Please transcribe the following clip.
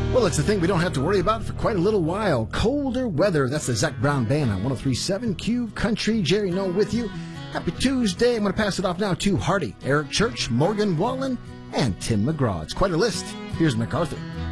Well, it's a thing we don't have to worry about for quite a little while. Colder weather. That's the Zac Brown Band on 103.7 Q Country. Jerry Noel with you. Happy Tuesday. I'm going to pass it off now to Hardy, Eric Church, Morgan Wallen, and Tim McGraw. It's quite a list. Here's MacArthur.